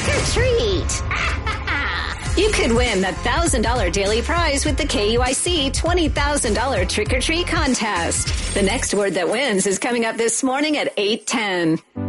or treat. You could win the $1,000 daily prize with the KUIC $20,000 trick or treat contest. The next word that wins is coming up this morning at 8:10.